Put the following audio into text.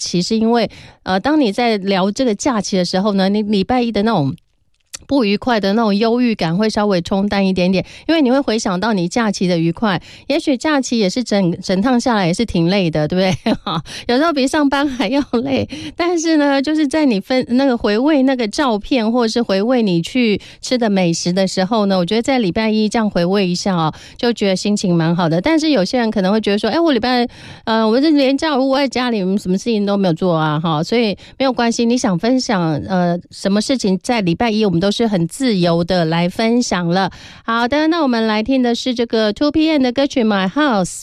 期，是因为当你在聊这个假期的时候呢，你礼拜一的那种不愉快的那种忧郁感会稍微冲淡一点点，因为你会回想到你假期的愉快。也许假期也是整趟下来也是挺累的，对不对？有时候比上班还要累。但是呢，就是在你回味那个照片，或者是回味你去吃的美食的时候呢，我觉得在礼拜一这样回味一下就觉得心情蛮好的。但是有些人可能会觉得说，我礼拜我这连假我在家里什么事情都没有做啊，所以没有关系。你想分享什么事情，在礼拜一我们都是很自由的来分享了。好的，那我们来听的是这个 2PM 的歌曲 My House。